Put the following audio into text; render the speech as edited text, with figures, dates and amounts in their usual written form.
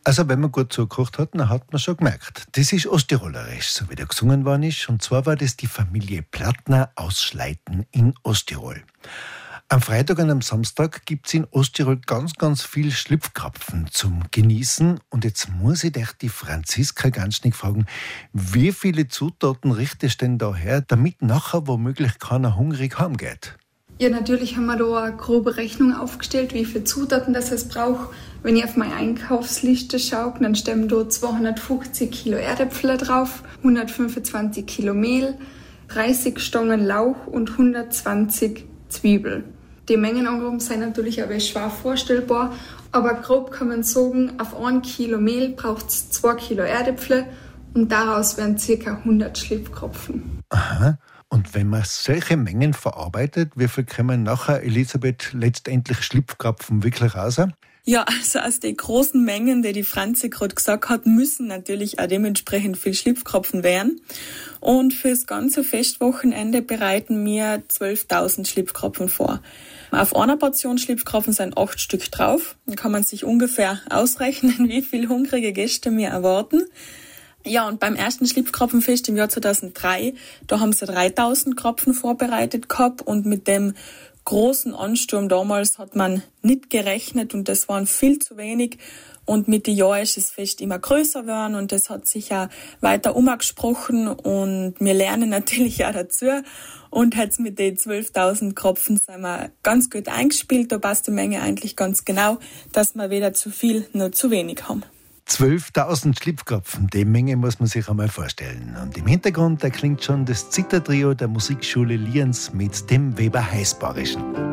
Also wenn man gut zugekocht hat, dann hat man schon gemerkt, das ist osttirolerisch, so wie da gesungen worden ist. Und zwar war das die Familie Plattner aus Schleiten in Osttirol. Am Freitag und am Samstag gibt es in Osttirol ganz, ganz viel Schlüpfkrapfen zum Genießen. Und jetzt muss ich dich, die Franziska Ganschnick, fragen, wie viele Zutaten richtest du denn da her, damit nachher womöglich keiner hungrig heimgeht? Ja, natürlich haben wir da eine grobe Rechnung aufgestellt, wie viele Zutaten das es braucht. Wenn ich auf meine Einkaufsliste schaue, dann stehen da 250 Kilo Erdäpfel drauf, 125 Kilo Mehl, 30 Stangen Lauch und 120 Zwiebeln. Die Mengenangaben sind natürlich aber schwer vorstellbar, aber grob kann man sagen, auf 1 Kilo Mehl braucht es 2 Kilo Erdäpfel und daraus werden ca. 100 Schlüpfkrapfen. Aha. Und wenn man solche Mengen verarbeitet, wie viel kommen nachher, Elisabeth, letztendlich Schlüpfkrapfen wirklich raus? Ja, also aus den großen Mengen, die Franzi gerade gesagt hat, müssen natürlich auch dementsprechend viel Schlüpfkrapfen werden. Und fürs ganze Festwochenende bereiten wir 12.000 Schlüpfkrapfen vor. Auf einer Portion Schlüpfkrapfen sind 8 Stück drauf. Da kann man sich ungefähr ausrechnen, wie viele hungrige Gäste wir erwarten. Ja, und beim ersten Schlüpfkrapfenfest im Jahr 2003, da haben sie 3.000 Krapfen vorbereitet gehabt und mit dem großen Ansturm damals hat man nicht gerechnet und das waren viel zu wenig. Und mit den Jahren ist das Fest immer größer geworden und das hat sich auch weiter umgesprochen und wir lernen natürlich auch dazu. Und jetzt mit den 12.000 Krapfen sind wir ganz gut eingespielt. Da passt die Menge eigentlich ganz genau, dass wir weder zu viel noch zu wenig haben. 12.000 Schlüpfkrapfen, die Menge muss man sich einmal vorstellen. Und im Hintergrund, da klingt schon das Zittertrio der Musikschule Lienz mit dem Weber Heißbarischen.